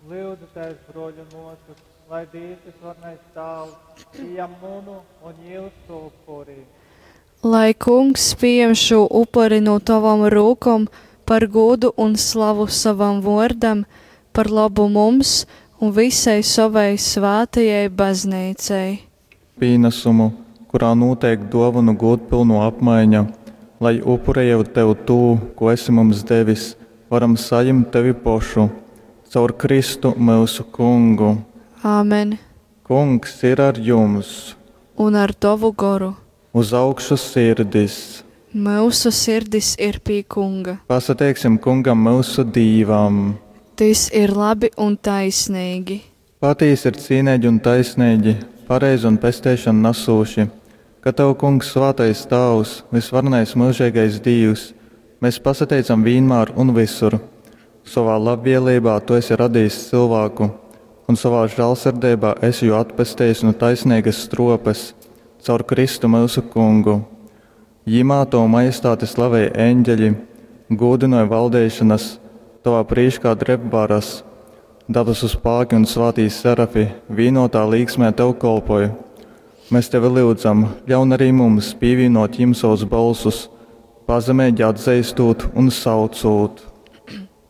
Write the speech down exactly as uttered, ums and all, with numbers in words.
Lūdzu, Tēvs, broļu mūsu, lai dītas varnais tāls, pieņem munu un jūsu upuri. Lai Kungs pieņem šo upuri no tavam rūkom par godu un slavu savam vārdam, par labu mums un visai savai svētajai baznīcai. Pienesumu, kurā notiek dāvanu godpilnu apmaiņa, lai upurējot tev to, ko esi mums devis, varam saņemt tevi pašu, caur Kristu mūsu Kungu. Āmen. Kungs ir ar jums. Un ar tavu garu. Uz augšu sirdis. Mūsu sirdis ir pie Kunga. Pasateiksim Kungam mūsu dīvam. Tas ir labi un taisnīgi. Patīs ir cīnēģi un taisnēģi, pareizi un pestēšana nasūši, ka tev, Kungs, svētais tavs, visvarnais mūžīgais Dievs, mēs pasateicam vienmēr un visur. Savā labvēlībā tu esi radījis cilvēku, un savā žēlsirdībā esi jau atpestējis no taisnīgas stropes, caur Kristu mūsu Kungu. Jimā to majestāti slavēja eņģeļi, godinoja valdēšanas, tavā prīškā drebvaras, dabas uz pāki un svātīs serafi, vīnotā līksmē tev kolpoja. Mēs tevi lūdzam, ļaun arī mums pievienot jim savus balsus, pazemēģi atzeistūt un saucūt.